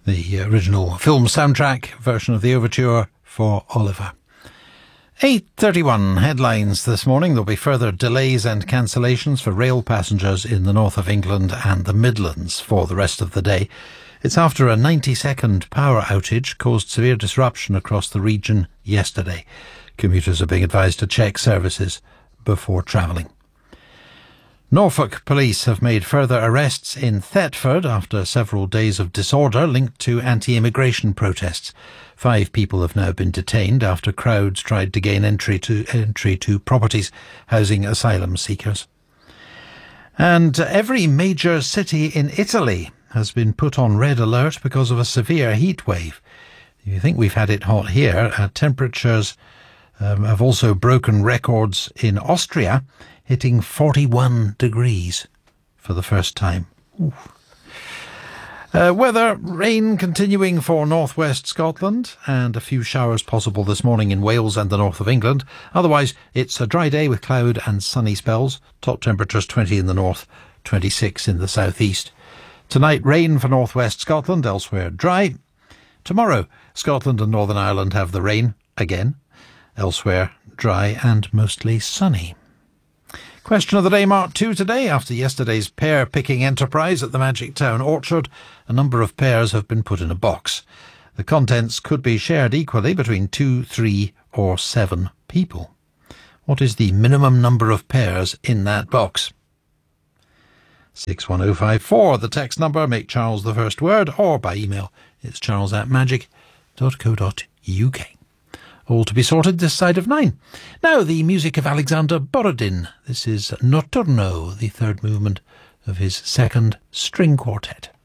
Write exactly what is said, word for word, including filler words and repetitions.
the original film soundtrack version of the overture for Oliver. eight thirty-one headlines this morning. There'll be further delays and cancellations for rail passengers in the north of England and the Midlands for the rest of the day. It's after a ninety second power outage caused severe disruption across the region yesterday. Commuters are being advised to check services before travelling. Norfolk police have made further arrests in Thetford after several days of disorder linked to anti-immigration protests. Five people have now been detained after crowds tried to gain entry to entry to properties housing asylum seekers. And every major city in Italy has been put on red alert because of a severe heat wave. You think we've had it hot here. Uh, temperatures um, have also broken records in Austria, hitting forty-one degrees for the first time. Uh, weather, rain continuing for northwest Scotland and a few showers possible this morning in Wales and the north of England. Otherwise, it's a dry day with cloud and sunny spells. Top temperatures twenty in the north, twenty-six in the southeast. Tonight, rain for northwest Scotland, elsewhere dry. Tomorrow, Scotland and Northern Ireland have the rain again. Elsewhere, dry and mostly sunny. Question of the day, Mark two today. After yesterday's pear-picking enterprise at the Magic Town Orchard, a number of pears have been put in a box. The contents could be shared equally between two, three or seven people. What is the minimum number of pears in that box? six one oh five four, the text number. Make Charles the first word, or by email. It's charles at magic dot co dot uk. All to be sorted this side of nine. Now, the music of Alexander Borodin. This is Notturno, the third movement of his second string quartet.